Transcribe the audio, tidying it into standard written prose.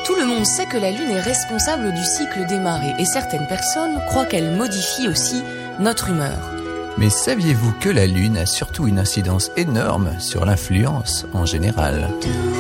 Tout le monde sait que la Lune est responsable du cycle des marées et certaines personnes croient qu'elle modifie aussi notre humeur. Mais saviez-vous que la Lune a surtout une incidence énorme sur l'influence en général ?